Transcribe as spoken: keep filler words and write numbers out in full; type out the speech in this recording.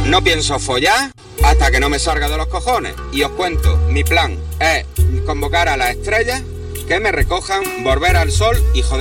No pienso follar hasta que no me salga de los cojones. Y os cuento, mi plan es convocar a las estrellas, que me recojan, volver al sol y joder